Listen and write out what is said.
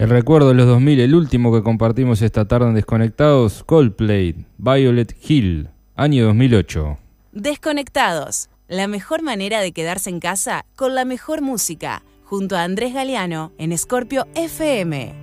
El recuerdo de los 2000, el último que compartimos esta tarde en Desconectados, Coldplay, Violet Hill, año 2008. Desconectados, la mejor manera de quedarse en casa con la mejor música, junto a Andrés Galeano en Scorpio FM.